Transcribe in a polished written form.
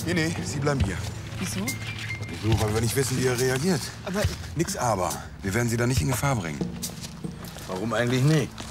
Nee, Sie bleiben hier. Wieso? Wieso? Weil wir nicht wissen, wie er reagiert. Aber... Nix aber. Wir werden Sie da nicht in Gefahr bringen. Warum eigentlich nicht?